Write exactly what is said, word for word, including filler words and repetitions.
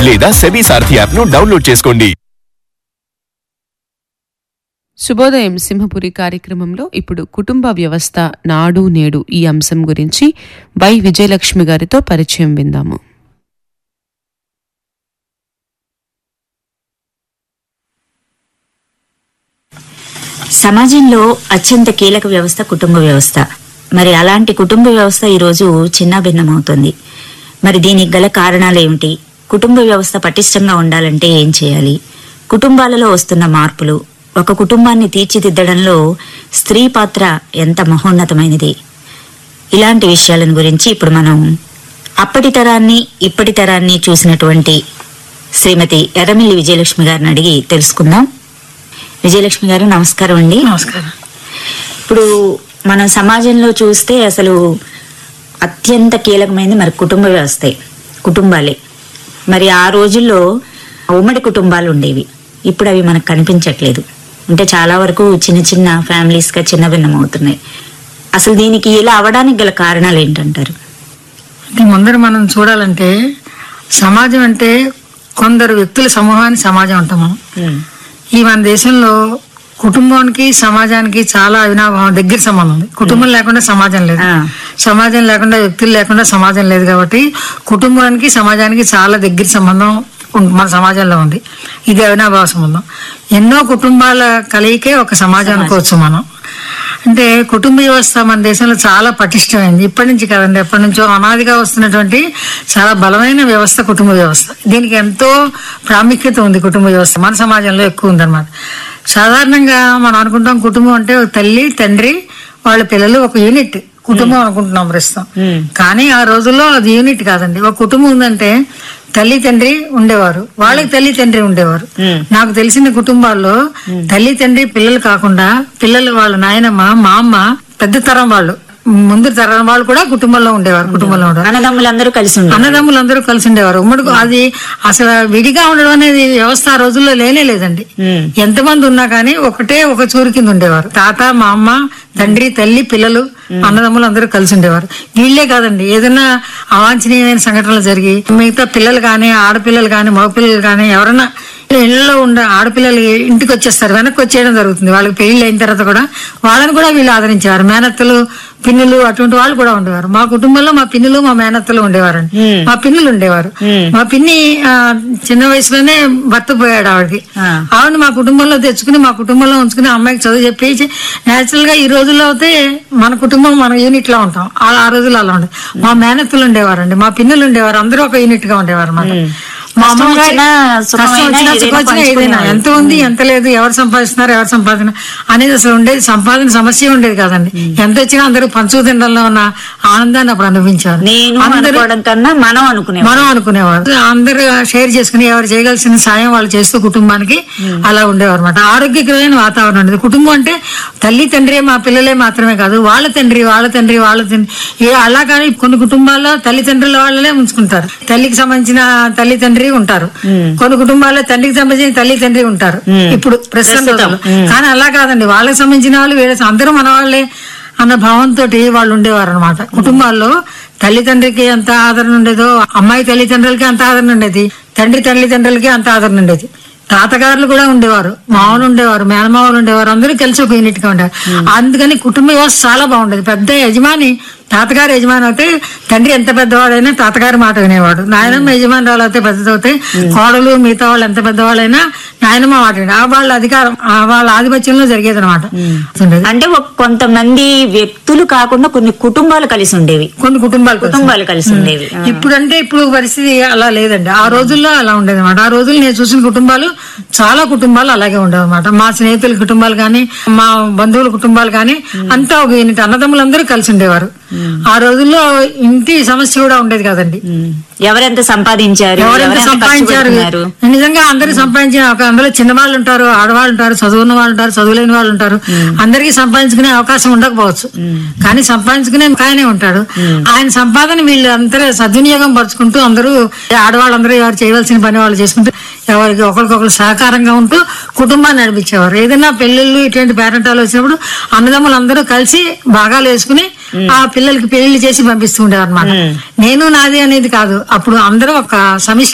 లేదా సెబీ సారథి యాప్ ను డౌన్లోడ్ చేసుకోండి. శుభోదయం సింహపురి కార్యక్రమంలో ఇప్పుడు కుటుంబ వ్యవస్థ నాడు నేడు ఈ అంశం గురించి వై విజయలక్ష్మి గారితో పరిచయం విందాము. సమాజంలో అత్యంత కీలక వ్యవస్థ కుటుంబ వ్యవస్థ. మరి అలాంటి కుటుంబ వ్యవస్థ ఈరోజు చిన్నాభిన్నమవుతుంది. మరి దీనికి గల కారణాలు ఏమిటి? కుటుంబ వ్యవస్థ పటిష్టంగా ఉండాలంటే ఏం చేయాలి? కుటుంబాలలో వస్తున్న మార్పులు, ఒక కుటుంబాన్ని తీర్చిదిద్దడంలో స్త్రీ పాత్ర ఎంత మహోన్నతమైనది? ఇలాంటి విషయాలను గురించి ఇప్పుడు మనం అప్పటి తరాన్ని ఇప్పటి తరాన్ని చూసినటువంటి శ్రీమతి ఎర్రమిల్లి విజయలక్ష్మి గారిని అడిగి తెలుసుకుందాం. విజయలక్ష్మి గారు నమస్కారం అండి. నమస్కారం. ఇప్పుడు మనం సమాజంలో చూస్తే అసలు అత్యంత కీలకమైనది మరి కుటుంబ వ్యవస్థే, కుటుంబాలే. మరి ఆ రోజుల్లో ఉమ్మడి కుటుంబాలు ఉండేవి, ఇప్పుడు అవి మనకు కనిపించట్లేదు. అంటే చాలా వరకు చిన్న చిన్న ఫ్యామిలీస్ గా చిన్న భిన్నం అవుతున్నాయి. అసలు దీనికి ఇలా అవడానికి గల కారణాలు ఏంటంటారు? అంటే ముందర మనం చూడాలంటే సమాజం అంటే కొందరు వ్యక్తుల సమూహాన్ని సమాజం అంటాం మనం. ఈ మన దేశంలో కుటుంబానికి సమాజానికి చాలా అవినాభావం, దగ్గర సంబంధం ఉంది. కుటుంబం లేకుండా సమాజం లేదు, సమాజం లేకుండా వ్యక్తులు లేకుండా సమాజం లేదు. కాబట్టి కుటుంబానికి సమాజానికి చాలా దగ్గర సంబంధం మన సమాజంలో ఉంది. ఇది అవినాభావ సంబంధం. ఎన్నో కుటుంబాల కలయికే ఒక సమాజం అనుకోవచ్చు మనం. అంటే కుటుంబ వ్యవస్థ మన దేశంలో చాలా పటిష్టమైంది. ఇప్పటి నుంచి కాదండి, ఎప్పటి నుంచో అనాదిగా వస్తున్నటువంటి చాలా బలమైన వ్యవస్థ కుటుంబ వ్యవస్థ. దీనికి ఎంతో ప్రాముఖ్యత ఉంది. కుటుంబ వ్యవస్థ మన సమాజంలో ఎక్కువ ఉందన్నమాట. సాధారణంగా మనం అనుకుంటాం కుటుంబం అంటే ఒక తల్లి తండ్రి వాళ్ళ పిల్లలు ఒక యూనిట్ కుటుంబం అనుకుంటున్నాం ప్రస్తుతం. కానీ ఆ రోజుల్లో అది యూనిట్ కాదండి. ఒక కుటుంబం ఉందంటే తల్లి తండ్రి ఉండేవారు, వాళ్ళకి తల్లి తండ్రి ఉండేవారు. నాకు తెలిసిన కుటుంబాల్లో తల్లి తండ్రి పిల్లలు కాకుండా పిల్లలు వాళ్ళ నాయనమ్మ మా అమ్మ పెద్ద తరం వాళ్ళు ముందు తరం వాళ్ళు కూడా కుటుంబంలో ఉండేవారు. కుటుంబంలో ఉండేవారు అన్నదమ్ములందరూ కలిసి అన్నదమ్ములందరూ కలిసి ఉండేవారు. ఉమ్మడి అది అసలు విడిగా ఉండడం అనేది వ్యవస్థ ఆ రోజుల్లో లేనే లేదండి. ఎంతమంది ఉన్నా కానీ ఒకటే ఒక చూరు కింద ఉండేవారు. తాత మా అమ్మ తండ్రి తల్లి పిల్లలు అన్నదమ్ములు అందరూ కలిసి ఉండేవారు. వీళ్లే కాదండి, ఏదైనా అవాంఛనీయమైన సంఘటనలు జరిగి మిగతా పిల్లలు కానీ ఆడపిల్లలు కానీ మగపిల్లలు కానీ ఎవరైనా ఇళ్లలో ఉండే ఆడపిల్లలు ఇంటికి వచ్చేస్తారు, వెనక్కి వచ్చేయడం జరుగుతుంది. వాళ్ళకి పెళ్లి అయిన తర్వాత కూడా వాళ్ళని కూడా వీళ్ళు ఆదరించేవారు. మేనత్తలు పిన్నులు అటువంటి వాళ్ళు కూడా ఉండేవారు. మా కుటుంబంలో మా పిన్నులు మా మేనత్తలు ఉండేవారండి. మా పిన్నులు ఉండేవారు. మా పిన్ని ఆ చిన్న వయసులోనే భర్త పోయాడు ఆవిడకి. ఆవిడ మా కుటుంబంలో తెచ్చుకుని మా కుటుంబంలో ఉంచుకుని అమ్మాయికి చదువు చెప్పి నేచురల్ గా ఈ రోజుల్లో అయితే మన కుటుంబం మన యూనిట్ లో ఉంటాం. ఆ రోజుల్లో అలా ఉండేది. మా మేనత్తలు ఉండేవారండి, మా పిన్నులు ఉండేవారు. అందరూ ఒక యూనిట్ గా ఉండేవారు అన్నమాట. మా అమ్మగారు ఏదైనా ఎంత ఉంది ఎంత లేదు, ఎవరు సంపాదిస్తున్నారు ఎవరు సంపాదన అనేది అసలు ఉండేది. సంపాదన సమస్య ఉండేది కాదండి. ఎంత వచ్చినా అందరూ పంచుకు తినడంలో ఉన్న ఆనందాన్ని అప్పుడు అనుభవించారు. మనం అనుకునే మనం అనుకునేవారు. అందరూ షేర్ చేసుకుని ఎవరు చేయగలిసిన సాయం వాళ్ళు చేస్తూ కుటుంబానికి అలా ఉండేవారు అనమాట. ఆరోగ్యకరమైన వాతావరణం ఉండేది. కుటుంబం అంటే తల్లి తండ్రి మా పిల్లలే మాత్రమే కాదు, వాళ్ళ తండ్రి వాళ్ళ తండ్రి వాళ్ళ తండ్రి అలా. కానీ కొన్ని కుటుంబాల్లో తల్లిదండ్రుల వాళ్ళనే ఉంచుకుంటారు. తల్లికి సంబంధించిన తల్లి తండ్రి ఉంటారు, కొన్ని కుటుంబాల్లో తండ్రికి సంబంధించిన తల్లి తండ్రి ఉంటారు ఇప్పుడు ప్రస్తుతం. కానీ అలా కాదండి, వాళ్ళకి సంబంధించిన వాళ్ళు వీళ్ళ అందరూ మన వాళ్ళే అన్న భావంతో వాళ్ళు ఉండేవారు అనమాట. కుటుంబాల్లో తల్లిదండ్రికి ఎంత ఆదరణ ఉండేదో అమ్మాయి తల్లిదండ్రులకి అంత ఆదరణ ఉండేది, తండ్రి తల్లిదండ్రులకి అంత ఆదరణ ఉండేది. తాతగారులు కూడా ఉండేవారు, మామూలు ఉండేవారు, మేనమావులు ఉండేవారు, అందరూ కలిసి ఒక యూనిట్ గా ఉండేవారు. అందుకని కుటుంబ వ్యవస్థ చాలా బాగుండేది. పెద్ద యజమాని తాతగారు యజమాని అయితే తండ్రి ఎంత పెద్దవాడైనా తాతగారి మాట వినేవాడు. నాయనమ్మ యజమానురాలు అయితే పెద్దదవుతే కోడలు మిగతా వాళ్ళు ఎంత పెద్దవాళ్ళైనా నాయనమ్మ మాట వినే వాళ్ళ అధికారం వాళ్ళ ఆధిపత్యంలో జరిగేది అనమాట. అంటే కొంతమంది వ్యక్తులు కాకుండా కొన్ని కుటుంబాలు కలిసి ఉండేవి, కొన్ని కుటుంబాలు కుటుంబాలు కలిసి ఉండేవి. ఇప్పుడు అంటే ఇప్పుడు పరిస్థితి అలా లేదండి. ఆ రోజుల్లో అలా ఉండేది అనమాట. ఆ రోజుల్లో నేను చూసిన కుటుంబాలు చాలా కుటుంబాలు అలాగే ఉండేవి అనమాట. మా స్నేహితుల కుటుంబాలు కానీ మా బంధువుల కుటుంబాలు కానీ అంతా ఒక యూనిట్, అన్నదమ్ములందరూ కలిసి ఉండేవారు. ఆ రోజుల్లో ఇంటి సమస్య కూడా ఉండేది కదండి. ఎవరెంత సంపాదించారు ఎవరెంత సంపాదించారు నిజంగా అందరూ సంపాదించిన అందులో చిన్నవాళ్ళు ఉంటారు, ఆడవాళ్ళు ఉంటారు, చదువున్న వాళ్ళు ఉంటారు, చదువులేని వాళ్ళు ఉంటారు. అందరికీ సంపాదించుకునే అవకాశం ఉండకపోవచ్చు, కానీ సంపాదించుకునే ఆయనే ఉంటాడు. ఆయన సంపాదన వీళ్ళు అందరూ సద్వినియోగం పరుచుకుంటూ అందరూ ఆడవాళ్ళందరూ ఎవరు చేయవలసిన పని వాళ్ళు చేసుకుంటూ ఎవరికి ఒకరికొకరు సహకారంగా ఉంటూ కుటుంబాన్ని నడిపించేవారు. ఏదైనా పెళ్లిళ్ళు ఇటువంటి పేరెంటాలు వచ్చినప్పుడు అన్నదమ్ములు అందరూ కలిసి భాగాలు వేసుకుని ఆ పిల్లలకి పెళ్లి చేసి పంపిస్తూ ఉండేవారు అనమాట. నేను నాది అనేది కాదు, అప్పుడు అందరూ ఒక సమిష్టి